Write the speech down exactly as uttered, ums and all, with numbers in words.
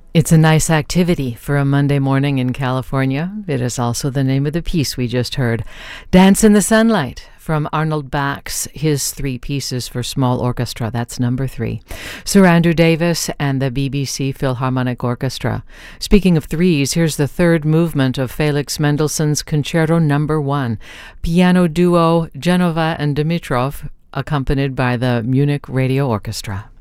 It's a nice activity for a Monday morning in California. It is also the name of the piece we just heard. Dance in the Sunlight from Arnold Bax, his three pieces for small orchestra. That's number three. Sir Andrew Davis and the B B C Philharmonic Orchestra. Speaking of threes, here's the third movement of Felix Mendelssohn's Concerto Number One. Piano duo Genova and Dimitrov, accompanied by the Munich Radio Orchestra.